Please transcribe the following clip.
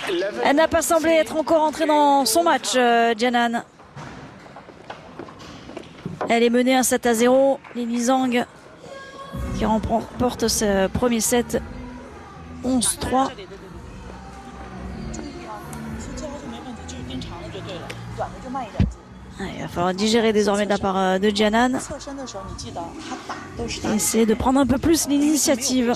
Elle n'a pas semblé être encore entrée dans son match, Jianan. Elle est menée 1-7-0. Lin Zhang qui remporte ce premier set 11-3. Il va falloir digérer désormais de la part de Jianan et essayer de prendre un peu plus l'initiative.